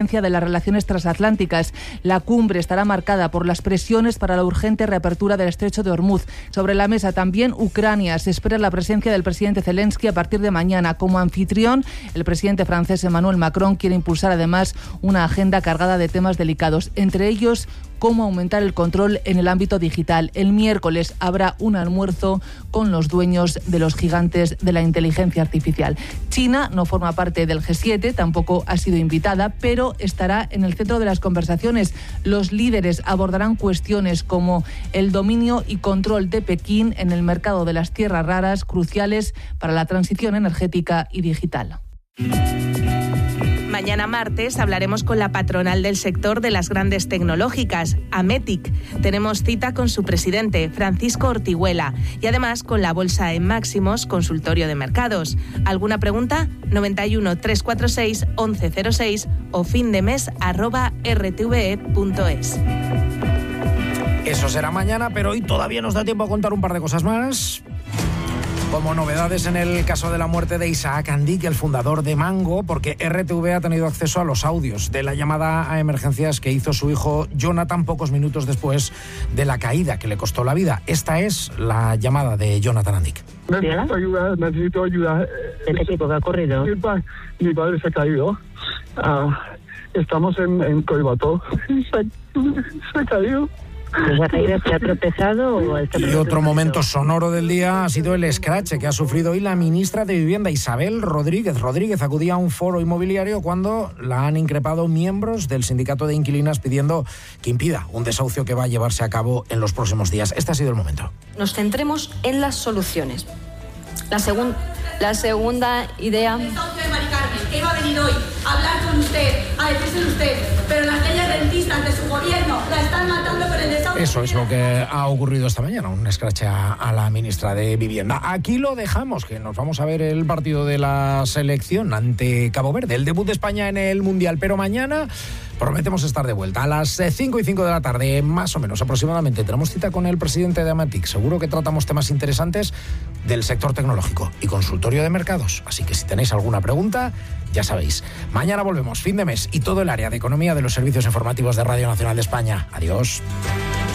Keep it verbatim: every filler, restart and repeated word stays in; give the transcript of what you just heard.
importancia de las relaciones transatlánticas. La cumbre estará marcada por las presiones para la urgente reapertura del estrecho de Hormuz. Sobre la mesa también Ucrania. Se espera la presencia del presidente Zelensky a partir de mañana. Como anfitrión, el presidente francés Emmanuel Macron quiere impulsar además una agenda cargada de temas delicados, entre ellos cómo aumentar el control en el ámbito digital. El miércoles habrá un almuerzo con los dueños de los gigantes de la inteligencia artificial. China no forma parte del G siete, tampoco ha sido invitada, pero estará en el centro de las conversaciones. Los líderes abordarán cuestiones como el dominio y control de Pekín en el mercado de las tierras raras, cruciales para la transición energética y digital. Mañana martes hablaremos con la patronal del sector de las grandes tecnológicas, Ametic. Tenemos cita con su presidente, Francisco Ortiguela, y además con la bolsa en máximos, consultorio de mercados. ¿Alguna pregunta? noventa y uno, trescientos cuarenta y seis, once cero seis o findemes arroba r t v e punto es. Eso será mañana, pero hoy todavía nos da tiempo a contar un par de cosas más. Como novedades en el caso de la muerte de Isaac Andic, el fundador de Mango, porque R T V ha tenido acceso a los audios de la llamada a emergencias que hizo su hijo Jonathan pocos minutos después de la caída que le costó la vida. Esta es la llamada de Jonathan Andic. Necesito ayuda, necesito ayuda. ¿De qué tipo que ha ocurrido? Mi, pa- mi padre se ha caído. Uh, estamos en, en Coibató. Se, se ha caído. ¿Se ha caído, se ha tropezado o está Y otro momento sonoro del día ha sido el escrache que ha sufrido hoy la ministra de Vivienda, Isabel Rodríguez. Rodríguez acudía a un foro inmobiliario cuando la han increpado miembros del sindicato de inquilinas pidiendo que impida un desahucio que va a llevarse a cabo en los próximos días. Este ha sido el momento. Nos centremos en las soluciones. La, segun, la segunda idea... El desahucio de Mari Carmen, que iba a venir hoy a hablar con usted, a decirse usted, pero las leyes rentistas de su gobierno la están matando con el desahucio. Eso es lo que ha ocurrido esta mañana, un escrache a, a la ministra de Vivienda. Aquí lo dejamos, que nos vamos a ver el partido de la selección ante Cabo Verde, el debut de España en el Mundial, pero mañana prometemos estar de vuelta a las cinco y cinco de la tarde, más o menos aproximadamente. Tenemos cita con el presidente de Ametic. Seguro que tratamos temas interesantes del sector tecnológico y consultorio de mercados. Así que si tenéis alguna pregunta, ya sabéis. Mañana volvemos, fin de mes, y todo el área de economía de los servicios informativos de Radio Nacional de España. Adiós.